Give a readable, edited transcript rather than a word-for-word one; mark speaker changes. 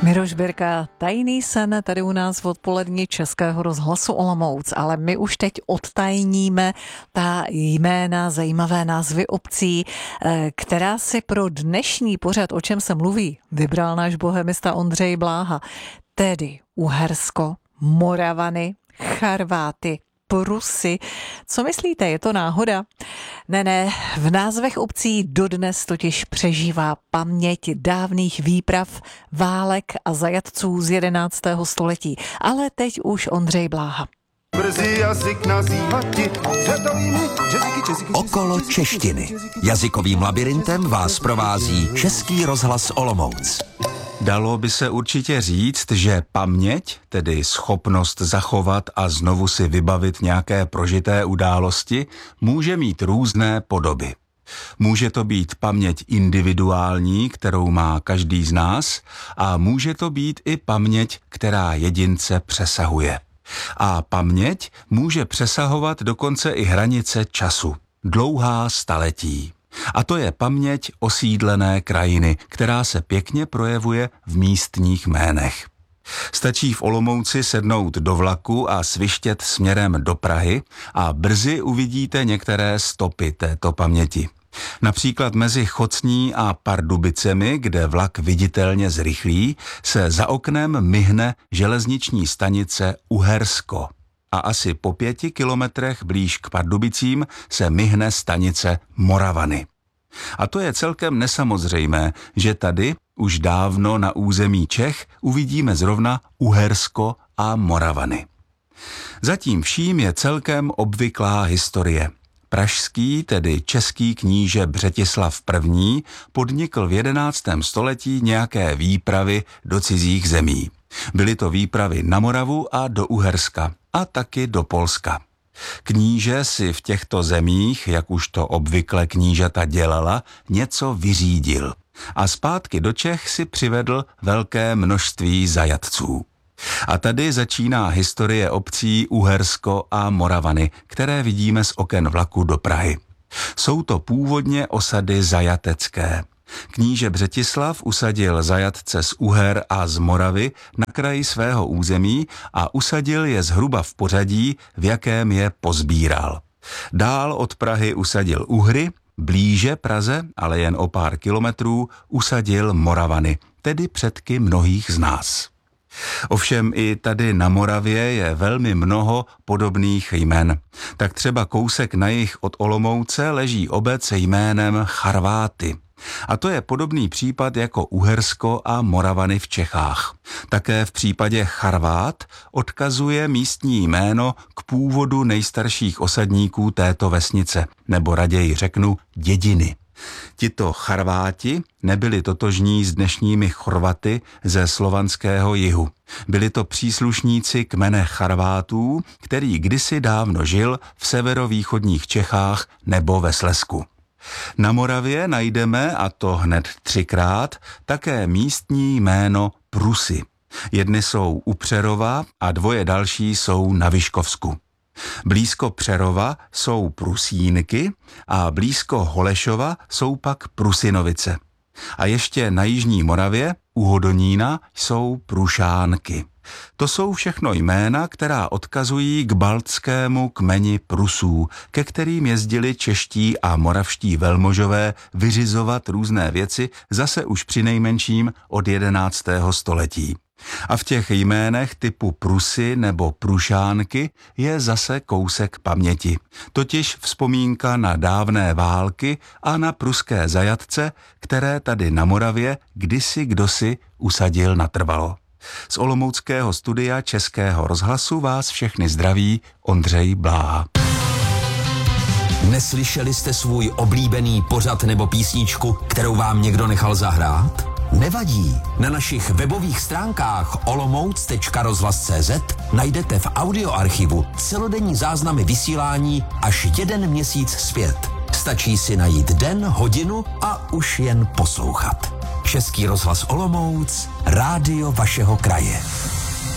Speaker 1: Miroš Birka, tajný sen tady u nás v odpolední Českého rozhlasu Olomouc, ale my už teď odtajníme ta jména, zajímavé názvy obcí, která si pro dnešní pořad, o čem se mluví, vybral náš bohemista Ondřej Bláha, tedy Uhersko, Moravany, Charváty, Prusy. Co myslíte, je to náhoda? Ne, v názvech obcí dodnes totiž přežívá paměť dávných výprav, válek a zajatců z 11. století. Ale teď už Ondřej Bláha.
Speaker 2: Okolo češtiny. Jazykovým labirintem vás provází Český rozhlas Olomouc.
Speaker 3: Dalo by se určitě říct, že paměť, tedy schopnost zachovat a znovu si vybavit nějaké prožité události, může mít různé podoby. Může to být paměť individuální, kterou má každý z nás, a může to být i paměť, která jedince přesahuje. A paměť může přesahovat dokonce i hranice času, dlouhá staletí. A to je paměť osídlené krajiny, která se pěkně projevuje v místních jménech. Stačí v Olomouci sednout do vlaku a svištět směrem do Prahy a brzy uvidíte některé stopy této paměti. Například mezi Chocní a Pardubicemi, kde vlak viditelně zrychlí, se za oknem myhne železniční stanice Uhersko. A asi po 5 kilometrech blíž k Pardubicím se myhne stanice Moravany. A to je celkem nesamozřejmé, že tady už dávno na území Čech uvidíme zrovna Uhersko a Moravany. Zatím vším je celkem obvyklá historie. Pražský, tedy český kníže Břetislav I. podnikl v 11. století nějaké výpravy do cizích zemí. Byly to výpravy na Moravu a do Uherska a taky do Polska. Kníže si v těchto zemích, jak už to obvykle knížata dělala, něco vyřídil a zpátky do Čech si přivedl velké množství zajatců. A tady začíná historie obcí Uhersko a Moravany, které vidíme z oken vlaku do Prahy. Jsou to původně osady zajatecké. Kníže Břetislav usadil zajatce z Uher a z Moravy na kraji svého území a usadil je zhruba v pořadí, v jakém je pozbíral. Dál od Prahy usadil Uhry, blíže Praze, ale jen o pár kilometrů, usadil Moravany, tedy předky mnohých z nás. Ovšem i tady na Moravě je velmi mnoho podobných jmen. Tak třeba kousek na jih od Olomouce leží obec jménem Charváty. A to je podobný případ jako Uhersko a Moravany v Čechách. Také v případě Charvát odkazuje místní jméno k původu nejstarších osadníků této vesnice, nebo raději řeknu dědiny. Tito Charváti nebyli totožní s dnešními Chorvaty ze slovanského jihu. Byli to příslušníci kmene Charvátů, který kdysi dávno žil v severovýchodních Čechách nebo ve Slezsku. Na Moravě najdeme, a to hned 3krát, také místní jméno Prusy. Jedny jsou u Přerova a 2 další jsou na Vyškovsku. Blízko Přerova jsou Prusínky a blízko Holešova jsou pak Prusinovice. A ještě na jižní Moravě, u Hodonína, jsou Prušánky. To jsou všechno jména, která odkazují k baltskému kmeni Prusů, ke kterým jezdili čeští a moravští velmožové vyřizovat různé věci zase už přinejmenším od 11. století. A v těch jménech typu Prusy nebo Prušánky je zase kousek paměti, totiž vzpomínka na dávné války a na pruské zajatce, které tady na Moravě kdysi kdosi usadil natrvalo. Z olomouckého studia Českého rozhlasu vás všechny zdraví Ondřej Bláha.
Speaker 2: Neslyšeli jste svůj oblíbený pořad nebo písničku, kterou vám někdo nechal zahrát? Nevadí, na našich webových stránkách olomouc.rozhlas.cz najdete v audioarchivu celodenní záznamy vysílání až 1 měsíc zpět. Stačí si najít den, hodinu a už jen poslouchat. Český rozhlas Olomouc, rádio vašeho kraje.